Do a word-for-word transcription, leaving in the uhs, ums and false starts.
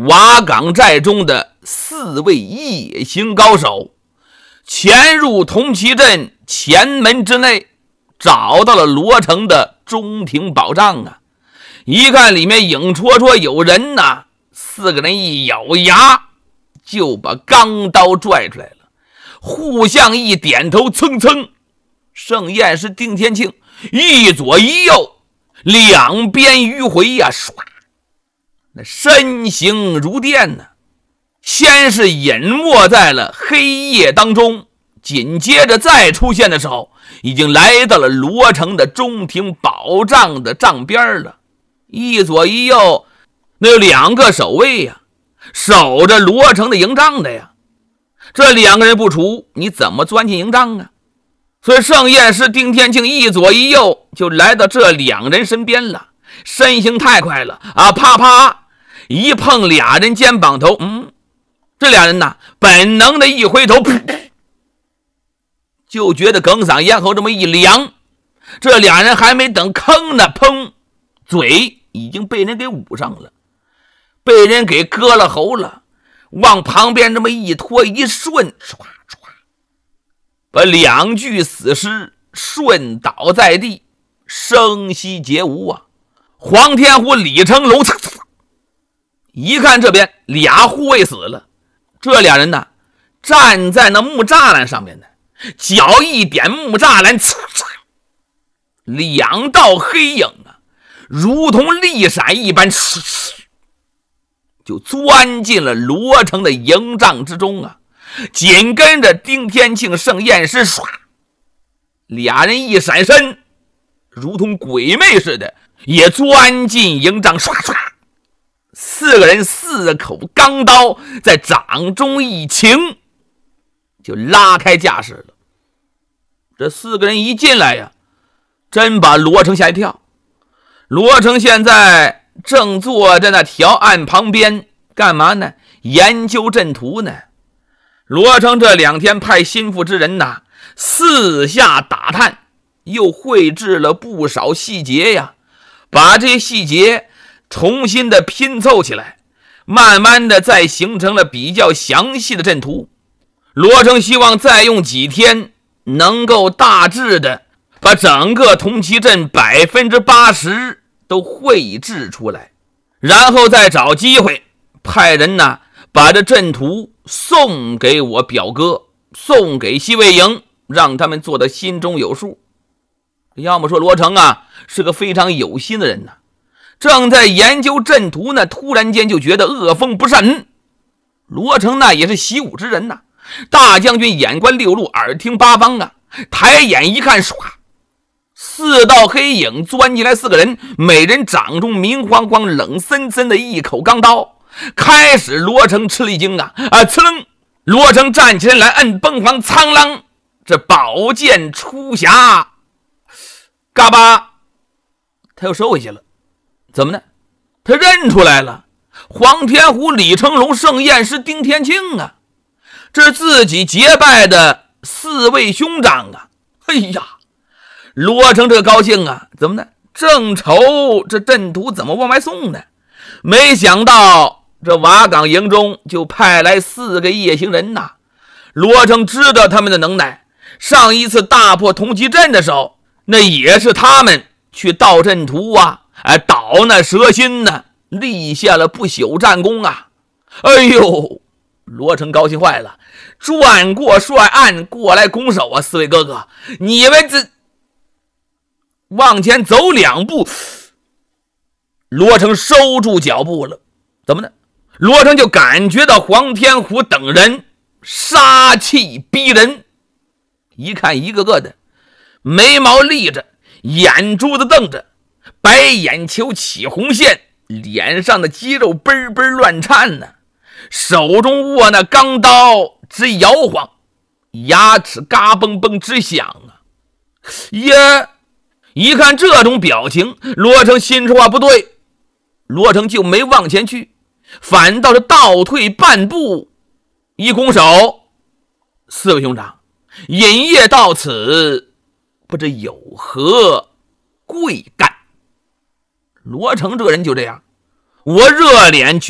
瓦岗寨中的四位夜行高手潜入铜旗镇前门之内，找到了罗成的中庭宝帐啊！一看里面影绰绰有人呐、啊，四个人一咬牙就把钢刀拽出来了，互相一点头，蹭蹭。盛宴是丁天庆一左一右，两边迂回呀、啊，唰，那身形如电呢、啊，先是隐没在了黑夜当中，紧接着再出现的时候，已经来到了罗成的中庭宝帐的帐边了。一左一右，那有两个守卫呀、啊，守着罗成的营帐的呀。这两个人不除，你怎么钻进营帐啊？所以盛宴师丁天庆一左一右就来到这两人身边了，身形太快了啊！啪啪一碰俩人肩膀头，嗯，这俩人呐，本能的一回头，就觉得哽嗓咽喉这么一凉，这俩人还没等吭呢，砰，嘴已经被人给捂上了，被人给割了喉了，往旁边这么一拖一顺，唰唰，把两具死尸顺倒在地，声息皆无啊！黄天虎、李成龙一看这边俩护卫死了，这俩人呢站在那木栅栏上面呢，脚一点木栅栏，两道黑影啊，如同利闪一般，就钻进了罗成的营帐之中啊！紧跟着丁天庆、盛宴师，唰，俩人一闪身，如同鬼魅似的，也钻进营帐，唰唰，四个人四口钢刀在掌中一擎，就拉开架势了。这四个人一进来呀，真把罗成吓一跳。罗成现在正坐在那条案旁边，干嘛呢？研究阵图呢。罗成这两天派心腹之人呐，四下打探，又绘制了不少细节呀，把这些细节重新的拼凑起来，慢慢的再形成了比较详细的阵图。罗成希望再用几天能够大致的把整个铜旗镇百分之八十都绘制出来，然后再找机会派人呢把这阵图送给我表哥，送给西魏营，让他们做得心中有数。要么说罗成啊是个非常有心的人呢、啊，正在研究阵图呢，突然间就觉得恶风不善。罗成那也是习武之人呐、啊，大将军眼观六路，耳听八方啊，抬眼一看，唰，四道黑影钻进来，四个人，每人掌中明晃晃、冷森森的一口钢刀。开始罗成吃了一惊啊啊！呲楞，罗成站起来，摁崩簧，苍啷，这宝剑出匣，嘎巴，他又收回去了。怎么呢？他认出来了，黄天虎、李成龙、盛宴师丁天庆啊，这是自己结拜的四位兄长啊！哎呀，罗成这高兴啊！怎么呢？正愁这阵图怎么往外送呢？没想到这瓦岗营中就派来四个夜行人呐、啊。罗成知道他们的能耐，上一次大破铜旗镇的时候，那也是他们去盗阵图啊，哎，倒那蛇心呢，立下了不朽战功啊！哎呦，罗成高兴坏了，转过帅案过来拱手啊！四位哥哥，你们这往前走两步，罗成收住脚步了。怎么呢？罗成就感觉到黄天虎等人杀气逼人，一看一个个的眉毛立着，眼珠子瞪着，白眼球起红线，脸上的肌肉嘣嘣乱颤呢、啊，手中握那钢刀直摇晃，牙齿嘎嘣嘣直响啊！耶！一看这种表情，罗成心说话不对，罗成就没往前去，反倒是倒退半步，一拱手：“四位兄长，饮夜到此，不知有何贵干？”罗成这个人就这样，我热脸